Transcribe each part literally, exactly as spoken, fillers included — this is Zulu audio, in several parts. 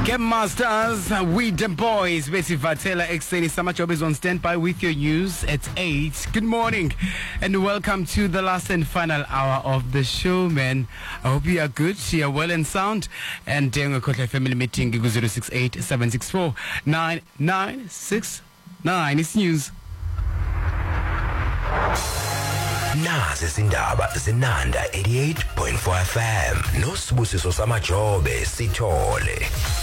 Game Masters with the boys. Betsy Vatela, Exeni Summer Job is on standby with your news at eight. Good morning and welcome to the last and final hour of the show, man. I hope you are good, you are well and sound. And doing a Kotla family meeting, zero six eight seven six four nine nine six nine. It's news. Nazi izindaba zinanda eighty-eight point four F M nosibusiso samajobe sithole.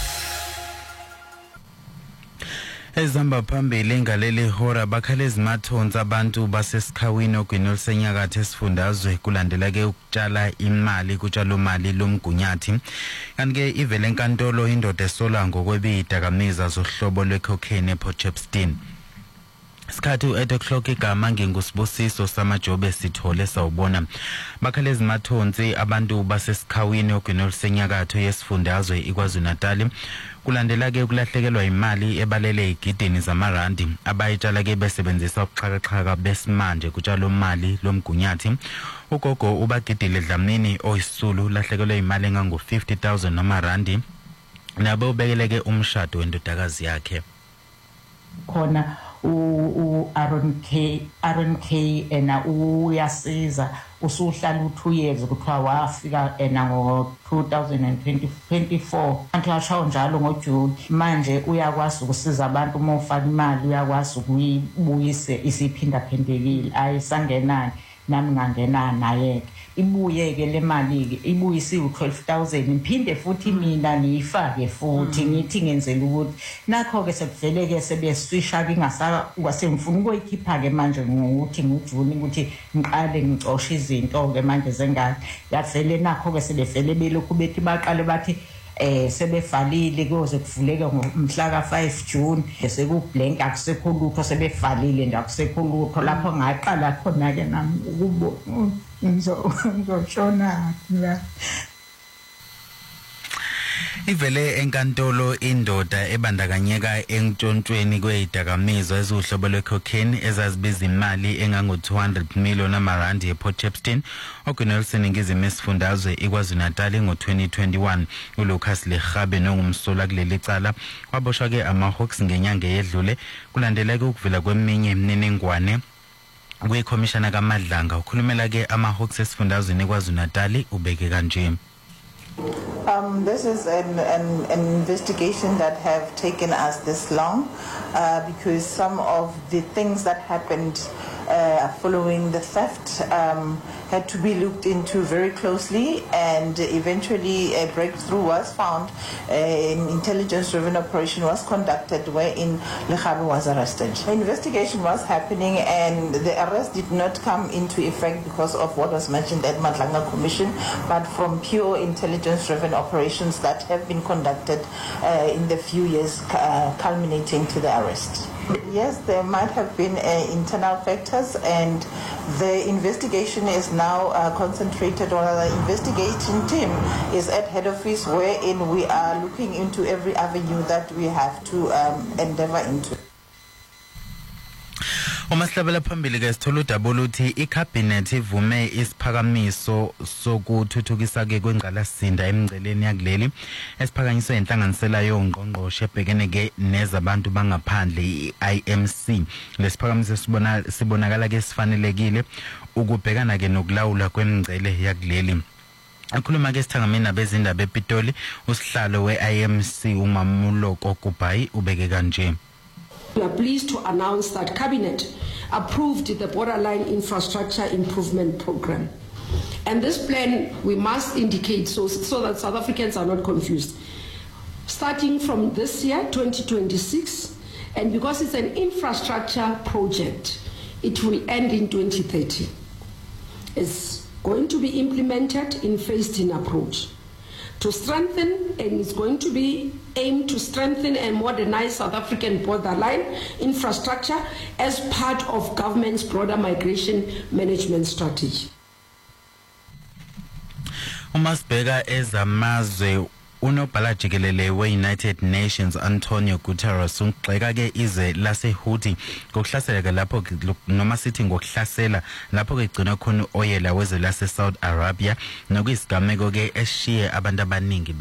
Ezamba phambili ngaleli hora bakhalezi mathonza abantu basesikhawini ogwini senyakathe esifundazwe kulandela ke ukutshala imali kutshalo mali lomgunyathi kanti ke ivele enkantolo indoda esola ngokwebida kamiza zohlobo lwecocaine ePortchepston. Sikhathi u-eight o'clock igama ngingusibusiso samajobe sithole sawubona bakhalezi mathonzi abantu basesikhawini ogwini olusenyakatho yesifundazwe iKwaZulu-Natal kulandela ke ukulahlekelwa imali ebalele igidini zamarandi abayitshala ke besebenzisa ukuxhakaxhaka besimanje kutshalo mali lomgunyathi. Ugogo ubagidile Dlamini oyisulu lahlekelwe imali engango fifty thousand namarandi nabo ubekeleke umshado wendodakazi yakhe. Khona u Aaron K Aaron K ena uyasiza usuhlala u two years kuthiwa wafika ena ngo two thousand twenty-four anti ashawo njalo ngoJune manje uyakwazi ukusiza abantu uma ufaka imali uyakwazi ukuyibuyise isiphinda phendekile ayisangenani nami ngangena naye ibuye ke le mali ke ibuyisi u twelve thousand ngiphinde futhi mina ngiyifake futhi ngithi ngenzela ukuthi nakho ke sekuvele ke sebeswisha ke ngasaka kwasemfuna ukuyikhipha ke manje ngokuthi ngujuni ukuthi ngiqale ngicosha izinto ke manje zengane yavele nakho ke sebevele belokhu bethi baqale bathi eh sebevalile kuze kuvuleka ngomhla ka five June sekublank akusekho lutho sebevalile nje akusekho lutho lapho ngaqala khona ke nami ukubo ngizo ngishona la Ivele enkantolo indoda ebandakanyeka entshontshweni kweyidakamizwa ezuhlobo lwecocaine ezazibiza imali engango two hundred million amarandi ePortchepston ogwinelson ngizimu esifundazwe iKwaZulu-Natal ngo twenty twenty-one. uLucas Legabe nongumsola kuleli cala waboshwa ke amaHawks ngenyanga yedlule kulandela ke ukuvela kweminye imininingwane kwekhomishana kaMadlanga ukhulumela ke amaHawks esifundazweni eKwaZulu-Natal ubeke kanje. Um, this is an, an, an investigation that have taken us this long uh, because some of the things that happened uh, following the theft um, had to be looked into very closely, and eventually a breakthrough was found. Uh, an intelligence-driven operation was conducted wherein Legabe was arrested. The investigation was happening and the arrest did not come into effect because of what was mentioned at Madlanga Commission, but from pure intelligence-driven operations that have been conducted uh, in the few years uh, culminating to the arrest. Yes, there might have been uh, internal factors, and the investigation is now uh, concentrated on the investigation team is at head office, wherein we are looking into every avenue that we have to um, endeavor into. Umahlabela phambili ke sithola udaba oluthi icabinet ivume isiphakamiso sokuthuthukisa ke kwengqalasinda emngceleni yakuleli esiphakanyiswe inhlanganisela yongqongqoshe ebhekene ke nezabantu bangaphandle i-I M C. Lesiphakamiso sibona sibonakala ke sifanelekile ukubhekana ke nokulawula kwemngcele yakuleli. Akhuluma ke sithangameni abezindaba ePitoli usihlalo we-I M C uMamuloko Kubai ubeke kanje. We are pleased to announce that Cabinet approved the Borderline Infrastructure Improvement Program. And this plan, we must indicate so, so that South Africans are not confused. Starting from this year, twenty twenty-six, and because it's an infrastructure project, it will end in twenty thirty. It's going to be implemented in phased-in approach to strengthen, and it's going to be aimed to strengthen and modernize South African borderline infrastructure as part of government's broader migration management strategy. Umasibheka ezamazwe unobhala jikelele we-United Nations Antonio Guterres ugxeka ke ize laseHouthi ngokuhlasela lapho noma sithi ngokuhlasela lapho ke gcina khona oyela weze lase Saudi Arabia nokuyisigameko ke eshiye abantu abaningi